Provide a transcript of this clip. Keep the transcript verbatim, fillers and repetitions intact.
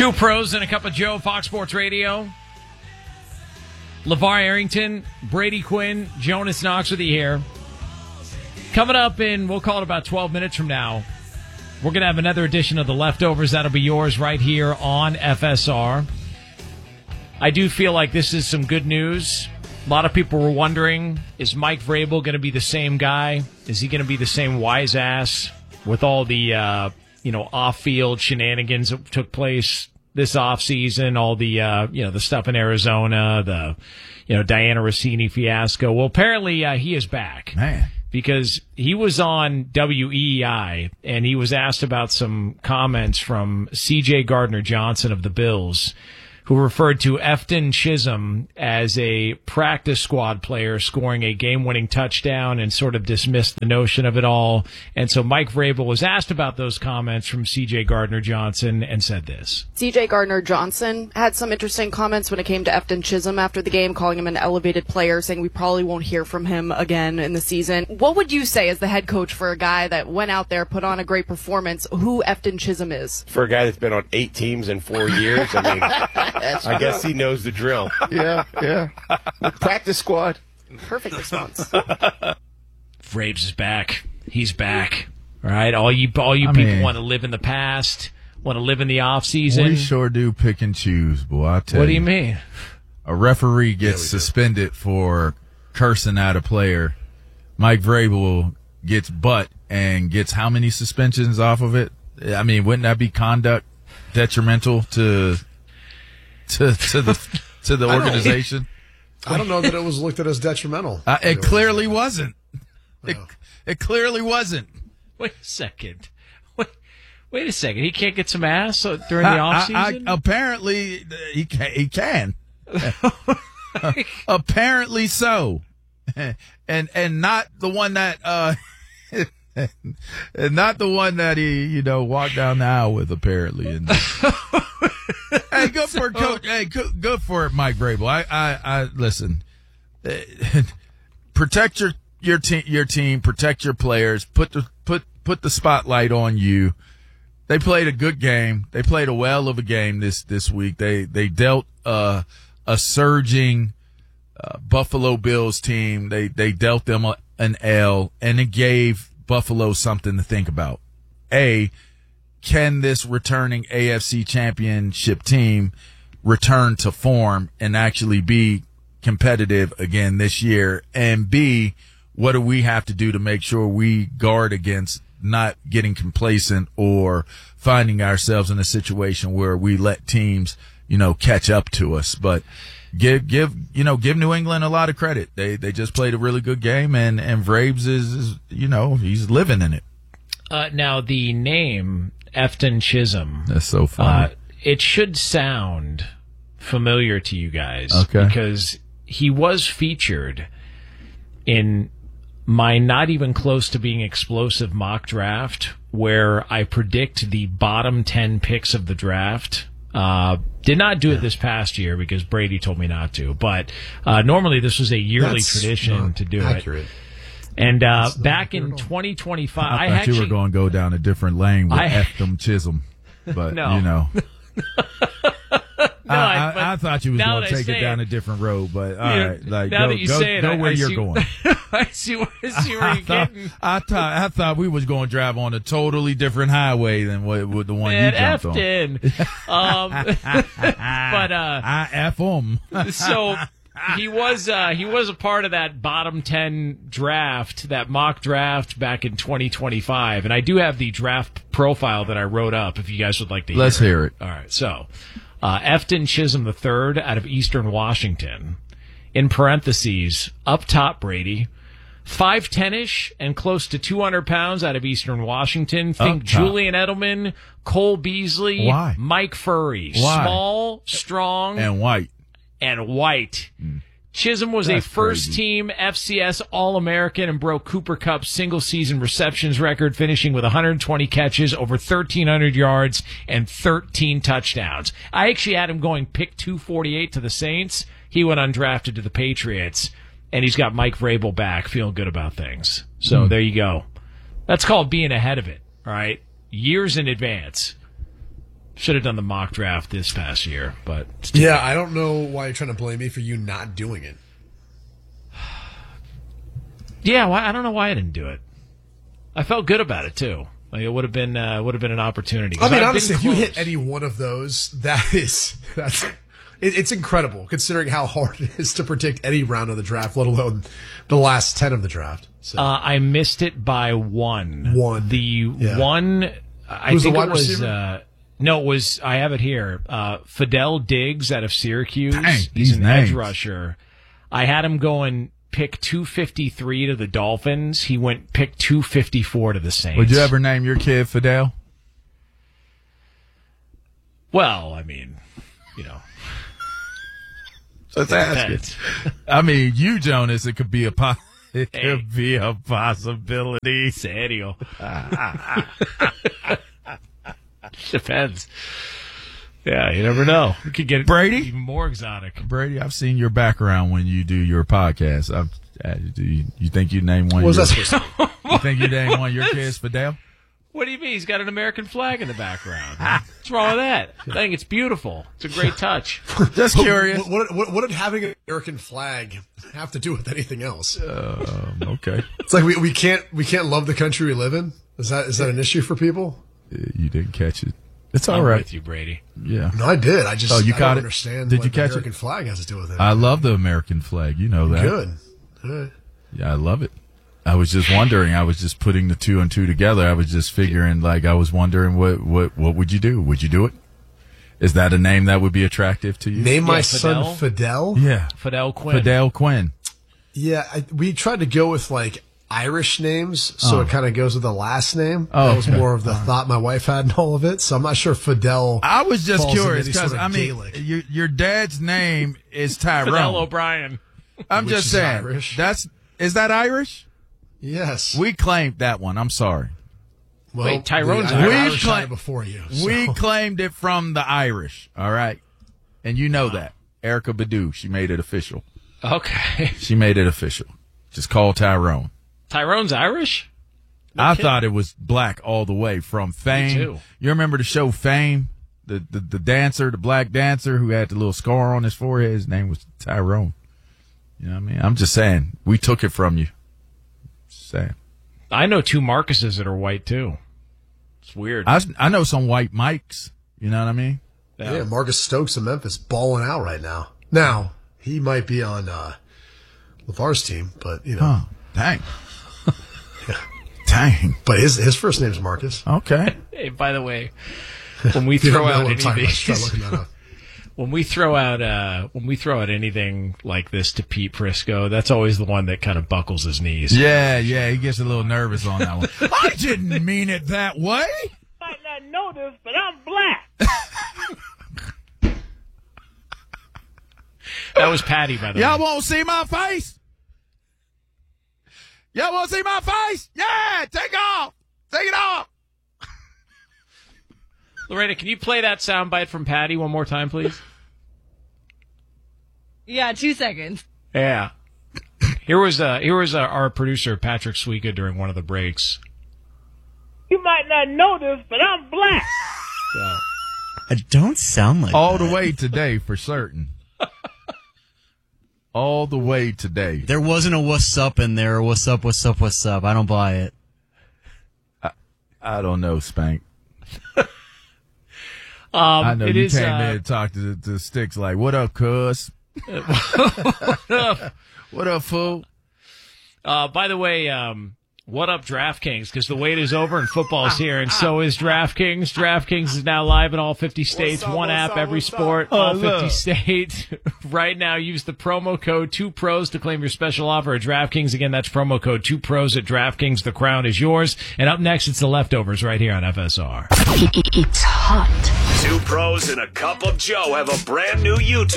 Two pros and a cup of Joe, Fox Sports Radio. LeVar Arrington, Brady Quinn, Jonas Knox with you here. Coming up in, we'll call it about twelve minutes from now, we're going to have another edition of The Leftovers. That'll be yours right here on F S R. I do feel like this is some good news. A lot of people were wondering, is Mike Vrabel going to be the same guy? Is he going to be the same wise ass with all the, uh, you know, off-field shenanigans that took place this offseason, all the, uh, you know, the stuff in Arizona, the, you know, Diana Rossini fiasco? Well, apparently uh, he is back. Man. Because he was on W E E I, and he was asked about some comments from C J Gardner-Johnson of the Bills, who referred to Efton Chisholm as a practice squad player scoring a game-winning touchdown and sort of dismissed the notion of it all. And so Mike Vrabel was asked about those comments from C J Gardner-Johnson and said this. C J Gardner-Johnson had some interesting comments when it came to Efton Chisholm after the game, calling him an elevated player, saying we probably won't hear from him again in the season. What would you say as the head coach for a guy that went out there, put on a great performance, who Efton Chisholm is? For a guy that's been on eight teams in four years, I mean... I guess he knows the drill. Yeah, yeah. Practice squad. Perfect response. Vrabes is back. He's back. All right, all you all you I people mean, want to live in the past, want to live in the off season. We sure do pick and choose, boy. I tell you. What do you mean? A referee gets Yeah, suspended for cursing at a player. Mike Vrabel gets butt and gets how many suspensions off of it? I mean, wouldn't that be conduct detrimental to to to the to the I don't- organization? I don't know that it was looked at as detrimental. Uh, it clearly wasn't. It, it clearly wasn't. Wait a second. Wait, wait a second. He can't get some ass uh, during the I- off I- season. I- apparently, uh, he can. He can. Apparently so, and and not the one that uh, and not the one that he you know walked down the aisle with. Apparently, and hey, good for coach. Hey, good, good for Mike Vrabel. I I, I listen. Protect your your team. Your team. Protect your players. Put the put put the spotlight on you. They played a good game. They played a well of a game this this week. They they dealt uh, a surging uh, Buffalo Bills team. They they dealt them a, an L, and it gave Buffalo something to think about. A, can this returning A F C Championship team return to form and actually be competitive again this year? And B, what do we have to do to make sure we guard against not getting complacent or finding ourselves in a situation where we let teams, you know, catch up to us? But give, give, you know, give New England a lot of credit. They, they just played a really good game, and, and Vrabes is, is, you know, he's living in it. Uh, now, the name Efton Chisholm. That's so funny. Uh, it should sound familiar to you guys. Okay. Because he was featured in my not even close to being explosive mock draft, where I predict the bottom ten picks of the draft. Uh, did not do it this past year because Brady told me not to, but uh, normally this was a yearly That's tradition not to do accurate. it. And uh, That's not back accurate in at all. twenty twenty-five, I, I, thought actually you were going to go down a different lane with I- Efton Chisholm, but No. you know. No, I, but I, I thought you was now going that to I take say it down it- a different road, but all Yeah, right, like now go, that you go, say it, go I- where I you're see- going. I see where, I see where I you're thought, getting. I thought I thought we was going to drive on a totally different highway than what, what the one Man, you jumped on. Efton. Um, but uh, I F them. so he was uh, he was a part of that bottom ten draft, that mock draft back in twenty twenty-five, and I do have the draft profile that I wrote up. If you guys would like to, Let's hear hear it. All right, so uh, Efton Chisholm the third out of Eastern Washington. In parentheses, up top, Brady. five ten-ish and close to two hundred pounds out of Eastern Washington. Think Up top. Julian Edelman, Cole Beasley, Why? Mike Furry. Why? Small, strong, And white. and white. Chisholm was That's a first-team F C S All-American and broke Cooper Cup's single-season receptions record, finishing with one hundred twenty catches, over thirteen hundred yards, and thirteen touchdowns. I actually had him going pick two forty-eight to the Saints. He went undrafted to the Patriots, and he's got Mike Vrabel back, feeling good about things. So there you go. That's called being ahead of it, all right? Years in advance. Should have done the mock draft this past year, but it's too Yeah, late. I don't know why you're trying to blame me for you not doing it. Yeah, why, I don't know why I didn't do it. I felt good about it too. Like it would have been uh, would have been an opportunity. 'Cause I mean, I've been honestly, if you close. hit any one of those, that is that's it, it's incredible considering how hard it is to predict any round of the draft, let alone the last ten of the draft. So. Uh, I missed it by one. One. The Yeah. one. I Who's the think it wide was. receiver? Uh, no, it was. I have it here. Uh, Fidel Diggs out of Syracuse. Dang, He's these an names. edge rusher. I had him going pick two fifty-three to the Dolphins. He went pick two fifty-four to the Saints. Would you ever name your kid Fidel? Well, I mean, you know. Let's ask depends. it. I mean, you, Jonas, it could be a po- it Hey. could be a possibility. Serio. Depends. Yeah, you never know. We could get Brady? even more exotic. Brady, I've seen your background when you do your podcast. I've, uh, do you, you think you name one? What was of that your, supposed to You think you name one of your kids Fidel? What do you mean? He's got an American flag in the background. What's wrong with that? I think it's beautiful. It's a great touch. Just curious. What, what, what, what did having an American flag have to do with anything else? Um, okay. It's like we, we can't we can't love the country we live in. Is that is that an issue for people? You didn't catch it. It's all I'm right. with you, Brady. Yeah. No, I did. I just Oh, you I caught don't it? understand Did what you the catch it? American flag has to do with it. I love the American flag. You know that. Good. All right. Yeah, I love it. I was just wondering. I was just putting the two and two together. I was just figuring, like, I was wondering what, what, what would you do? Would you do it? Is that a name that would be attractive to you? Name my Yeah, son Fidel. Yeah. Fidel Quinn. Fidel Quinn. Yeah, I, we tried to go with like Irish names, so Oh. it kind of goes with the last name. Oh, that was okay. more of the thought my wife had in all of it. So I'm not sure Fidel. I was just falls into curious any because, sort of I mean, Gaelic. your, your dad's name is Fidel Tyrone. O'Brien. I'm Which just is saying. Irish. That's, is that Irish? Yes. We claimed that one. I'm sorry. well, Wait, Tyrone's the Irish. Irish We had claim- it before you. So. We claimed it from the Irish. All right. And you know that. Erica Badu, she made it official. Okay. She made it official. Just call Tyrone. Tyrone's Irish? I kidding. thought it was black all the way from Fame. too. You remember the show Fame? The, the the dancer, the black dancer who had the little scar on his forehead. His name was Tyrone. You know what I mean? I'm just saying. We took it from you. Just saying. I know two Marcuses that are white, too. It's weird. I, I know some white Mikes. You know what I mean? Yeah, Marcus Stokes in Memphis balling out right now. Now, he might be on uh, LeVar's team, but, you know. Oh, dang. Dang. But his his first name's Marcus. Okay. Hey, by the way, when we If you throw don't know out what I'm any of talking about, just try these, looking that up. when we throw out uh, when we throw out anything like this to Pete Prisco, that's always the one that kind of buckles his knees. Yeah, yeah. He gets a little nervous on that one. I didn't mean it that way. Might not know this, but I'm black. That was Patty, by the Y'all way. won't see my face? Y'all won't see my face? Yeah, take off. Take it off. Lorena, can you play that soundbite from Patty one more time, please? Yeah, two seconds. Yeah. Here was uh, here was uh, our producer Patrick Suika during one of the breaks. You might not know this, but I'm black. So, I don't sound like All that. the way today, for certain. All the way today. There wasn't a what's up in there. What's up, what's up, what's up. I don't buy it. I don't know, Spank. um, I know it you is, came uh, in and talked to, to Sticks like, what up, cuz? What up, fool? Uh, by the way, um, what up, DraftKings? Because the wait is over and football's here, and so is DraftKings. DraftKings is now live in all fifty states. One app, every sport, all fifty states. Right now, use the promo code two pros to claim your special offer at DraftKings. Again, that's promo code two pros at DraftKings. The crown is yours. And up next, it's the leftovers right here on F S R. It's hot. Two pros and a cup of Joe have a brand new YouTube.